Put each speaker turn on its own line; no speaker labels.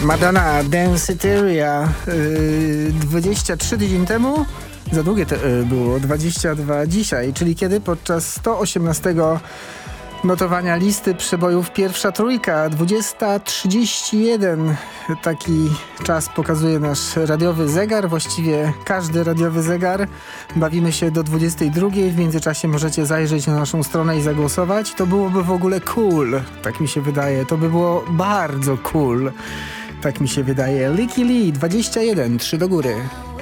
Madonna Danceteria 23 tydzień temu, za długie to było, 22 dzisiaj, czyli kiedy podczas 118 notowania listy przebojów pierwsza trójka, 20:31. Taki czas pokazuje nasz radiowy zegar, właściwie każdy radiowy zegar. Bawimy się do 22. W międzyczasie możecie zajrzeć na naszą stronę i zagłosować. To byłoby w ogóle cool, tak mi się wydaje. To by było bardzo cool, tak mi się wydaje. Licky Lee, 21, 3 do góry.